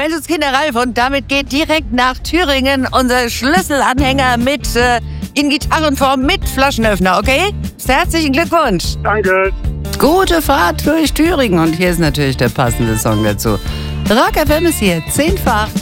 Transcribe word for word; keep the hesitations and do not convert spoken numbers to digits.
Einsatzkinder Ralf und damit geht direkt nach Thüringen unser Schlüsselanhänger mit äh, in Gitarrenform mit Flaschenöffner, okay? Herzlichen Glückwunsch. Danke. Gute Fahrt durch Thüringen und hier ist natürlich der passende Song dazu. Rock F M ist hier, zehnfach.